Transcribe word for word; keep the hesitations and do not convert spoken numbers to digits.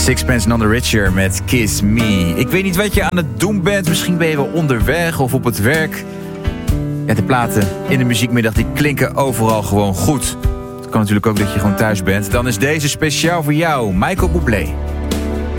Sixpence None the Richer met Kiss Me. Ik weet niet wat je aan het doen bent. Misschien ben je wel onderweg of op het werk. Ja, de platen in de muziekmiddag die klinken overal gewoon goed. Het kan natuurlijk ook dat je gewoon thuis bent. Dan is deze speciaal voor jou, Michael Bublé.